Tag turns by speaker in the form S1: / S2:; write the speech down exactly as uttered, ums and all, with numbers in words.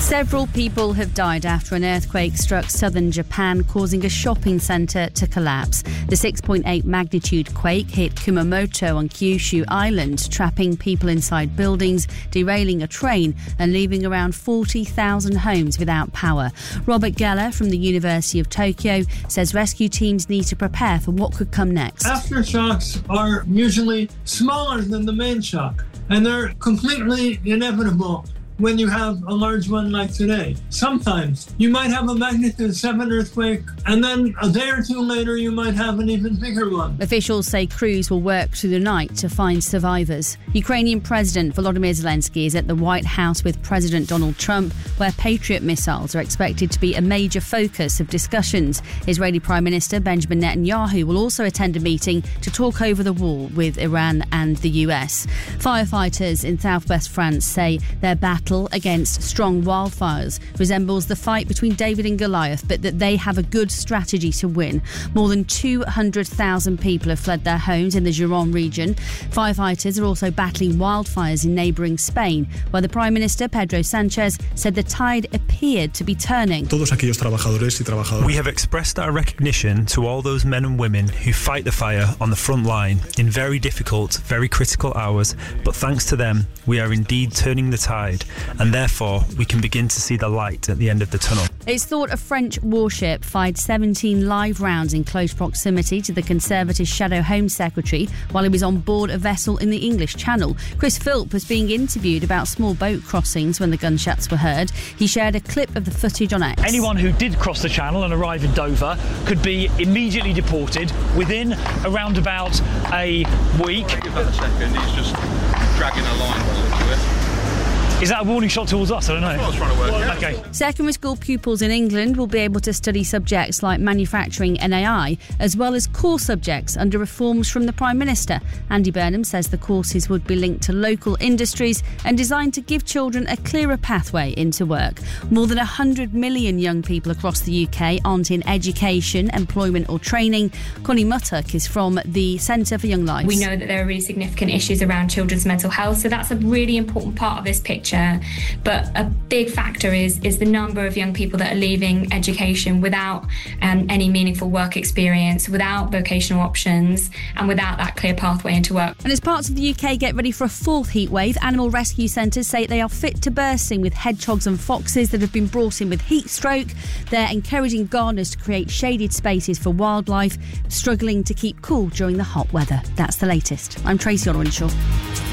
S1: Several people have died after an earthquake struck southern Japan, causing a shopping centre to collapse. The six point eight magnitude quake hit Kumamoto on Kyushu Island, trapping people inside buildings, derailing a train and leaving around forty thousand homes without power. Robert Geller from the University of Tokyo says rescue teams need to prepare for what could come next.
S2: Aftershocks are usually smaller than the main shock, and they're completely inevitable when you have a large one like today. Sometimes you might have a magnitude seven earthquake, and then a day or two later you might have an even bigger one.
S1: Officials say crews will work through the night to find survivors. Ukrainian President Volodymyr Zelensky is at the White House with President Donald Trump, where Patriot missiles are expected to be a major focus of discussions. Israeli Prime Minister Benjamin Netanyahu will also attend a meeting to talk over the war with Iran and the U S. Firefighters in southwest France say their battle against strong wildfires resembles the fight between David and Goliath, but that they have a good strategy to win. More than two hundred thousand people have fled their homes in the Gironde region. Firefighters are also battling wildfires in neighbouring Spain, where the Prime Minister Pedro Sanchez said the tide appeared to be turning.
S3: Todos aquellos trabajadores y trabajadoras.
S4: We have expressed our recognition to all those men and women who fight the fire on the front line in very difficult, very critical hours, but thanks to them, we are indeed turning the tide, and therefore we can begin to see the light at the end of the tunnel.
S1: It's thought a French warship fired seventeen live rounds in close proximity to the Conservative Shadow Home Secretary while he was on board a vessel in the English Channel. Chris Philp was being interviewed about small boat crossings when the gunshots were heard. He shared a clip of the footage on X.
S5: Anyone who did cross the Channel and arrive in Dover could be immediately deported within around about a week.
S6: Give that a second, he's just dragging a line by the looks of it.
S5: Is that a warning shot towards us? I don't know.
S6: That's what I was trying to work out.
S5: Okay.
S1: Secondary school pupils in England will be able to study subjects like manufacturing and A I, as well as core subjects under reforms from the Prime Minister. Andy Burnham says the courses would be linked to local industries and designed to give children a clearer pathway into work. More than one hundred million young people across the U K aren't in education, employment or training. Connie Muttock is from the Centre for Young Lives.
S7: We know that there are really significant issues around children's mental health, so that's a really important part of this picture. But a big factor is is the number of young people that are leaving education without um, any meaningful work experience, without vocational options, and without that clear pathway into work.
S1: And as parts of the U K get ready for a fourth heatwave, animal rescue centres say they are fit to bursting with hedgehogs and foxes that have been brought in with heat stroke. They're encouraging gardeners to create shaded spaces for wildlife struggling to keep cool during the hot weather. That's the latest. I'm Tracy Orwenshaw.